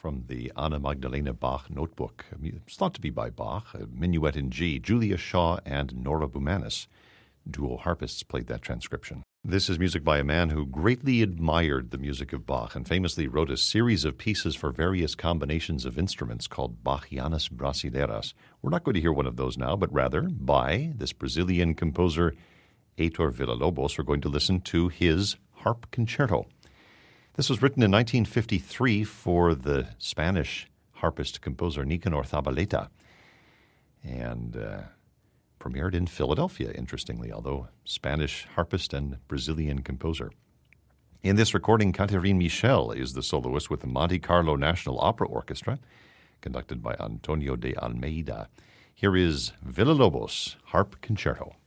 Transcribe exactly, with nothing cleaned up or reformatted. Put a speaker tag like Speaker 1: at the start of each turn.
Speaker 1: from the Anna Magdalena Bach notebook. It's thought to be by Bach, a minuet in G. Julia Shaw and Nora Boumanis, dual harpists, played that transcription. This is music by a man who greatly admired the music of Bach and famously wrote a series of pieces for various combinations of instruments called Bachianas Brasileiras. We're not going to hear one of those now, but rather by this Brazilian composer Heitor Villa-Lobos. We're going to listen to his harp concerto. This was written in nineteen fifty-three for the Spanish harpist-composer Nicanor Zabaleta and uh, premiered in Philadelphia, interestingly, although Spanish harpist and Brazilian composer. In this recording, Catherine Michel is the soloist with the Monte Carlo National Opera Orchestra, conducted by Antonio de Almeida. Here is Villa-Lobos Harp Concerto.